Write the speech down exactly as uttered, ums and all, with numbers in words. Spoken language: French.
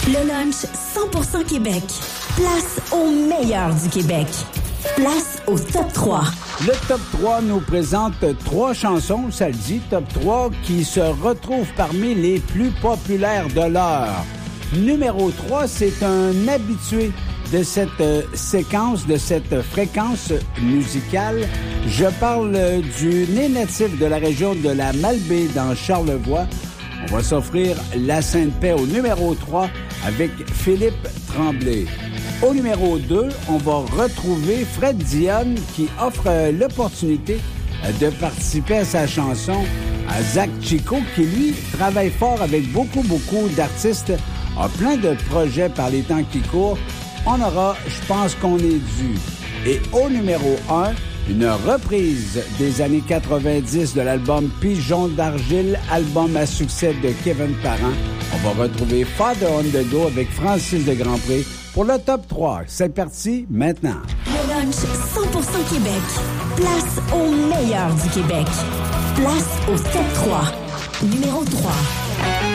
Le lunch cent pour cent Québec. Place au meilleur du Québec. Place au top trois. Le top trois nous présente trois chansons, ça le dit, top trois, qui se retrouvent parmi les plus populaires de l'heure. Numéro trois, c'est un habitué de cette euh, séquence, de cette fréquence musicale. Je parle euh, du né natif de la région de la Malbaie dans Charlevoix. On va s'offrir la Sainte-Paix au numéro trois avec Philippe Tremblay. Au numéro deux, on va retrouver Fred Dionne qui offre euh, l'opportunité euh, de participer à sa chanson à Zach Chico qui, lui, travaille fort avec beaucoup, beaucoup d'artistes, a plein de projets par les temps qui courent. On aura, je pense qu'on est dû. Et au numéro un, une reprise des années quatre-vingt-dix de l'album Pigeon d'argile, album à succès de Kevin Parent. On va retrouver Father on the Go avec Francis de Grandpré pour le top trois. C'est parti maintenant. Le lunch cent pour cent Québec. Place au meilleur du Québec. Place au top trois. Numéro trois.